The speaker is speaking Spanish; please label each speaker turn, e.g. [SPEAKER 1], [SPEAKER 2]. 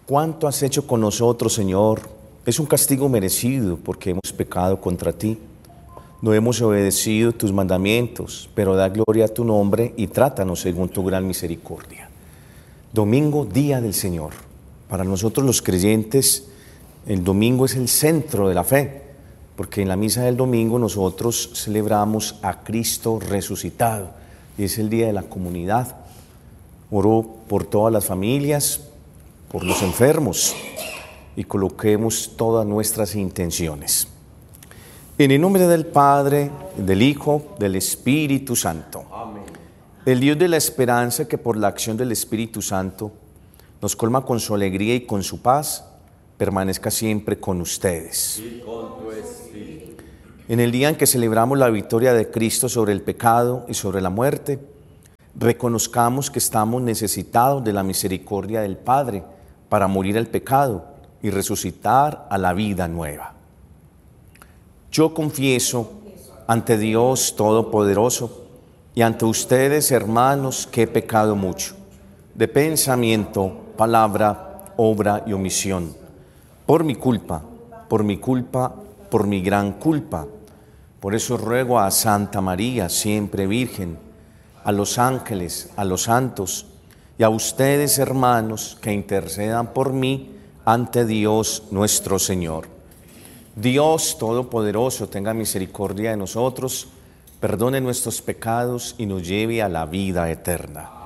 [SPEAKER 1] ¿Cuánto has hecho con nosotros, Señor? Es un castigo merecido porque hemos pecado contra ti. No hemos obedecido tus mandamientos, pero da gloria a tu nombre y trátanos según tu gran misericordia. Domingo, día del Señor. Para nosotros los creyentes, el domingo es el centro de la fe, porque en la misa del domingo nosotros celebramos a Cristo resucitado y es el día de la comunidad. Oro por todas las familias, por los enfermos y coloquemos todas nuestras intenciones. En el nombre del Padre, del Hijo, del Espíritu Santo. Amén. El Dios de la esperanza, que por la acción del Espíritu Santo nos colma con su alegría y con su paz, permanezca siempre con ustedes. Y con tu espíritu. En el día en que celebramos la victoria de Cristo sobre el pecado y sobre la muerte, reconozcamos que estamos necesitados de la misericordia del Padre para morir al pecado y resucitar a la vida nueva. Yo confieso ante Dios Todopoderoso y ante ustedes, hermanos, que he pecado mucho, de pensamiento, palabra, obra y omisión, por mi culpa, por mi gran culpa. Por eso ruego a Santa María, siempre Virgen, a los ángeles, a los santos y a ustedes, hermanos, que intercedan por mí ante Dios nuestro Señor. Dios Todopoderoso tenga misericordia de nosotros, perdone nuestros pecados y nos lleve a la vida eterna.